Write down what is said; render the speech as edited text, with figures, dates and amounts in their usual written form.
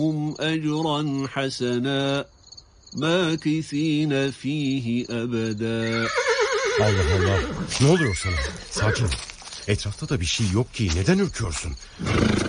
أجرا حسنا ماكثين فيه أبدا. Allah Allah. Ne oluyor sana? Sakin ol. Etrafta da bir şey yok ki. Neden ürküyorsun?